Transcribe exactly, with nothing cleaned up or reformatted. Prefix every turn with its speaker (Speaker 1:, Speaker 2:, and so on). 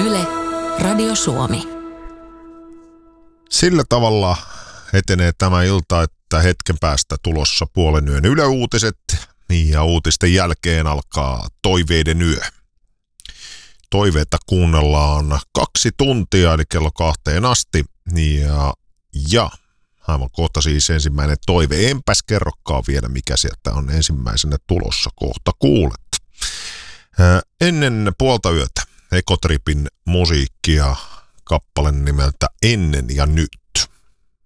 Speaker 1: Yle, Radio Suomi.
Speaker 2: Sillä tavalla etenee tämä ilta, että hetken päästä tulossa puolen yön Yle Uutiset ja uutisten jälkeen alkaa Toiveiden yö. Toiveita kuunnellaan kaksi tuntia, eli kello kahteen asti. Ja, ja aivan kohta siis ensimmäinen toive. Enpäs kerrokaan vielä, mikä sieltä on ensimmäisenä tulossa. Kohta kuulet. Ää, ennen puolta yötä Ekotripin musiikkia, kappale nimeltä Ennen ja nyt.